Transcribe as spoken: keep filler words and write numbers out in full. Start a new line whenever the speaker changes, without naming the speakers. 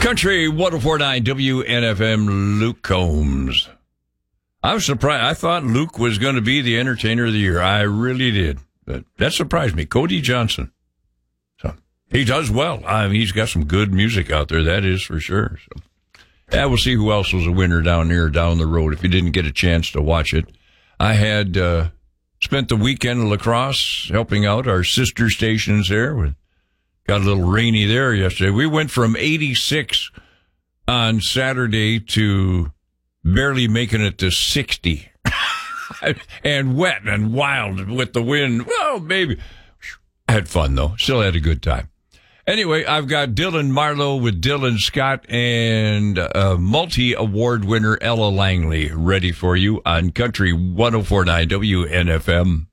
Country one oh four point nine W N F M, Luke Combs. I was surprised. I thought Luke was going to be the entertainer of the year. I really did. But that surprised me. Cody Johnson. So he does well. I mean, he's got some good music out there, that is for sure. So yeah, we'll see who else was a winner down here, down the road, if you didn't get a chance to watch it. I had uh, spent the weekend in La Crosse helping out our sister stations there. We got a little rainy there yesterday. We went from eighty-six on Saturday to barely making it to sixty. And wet and wild with the wind. Well, maybe. I had fun, though. Still had a good time. Anyway, I've got Dylan Marlowe with Dylan Scott and uh, multi-award winner Ella Langley ready for you on Country one oh four point nine W N F M.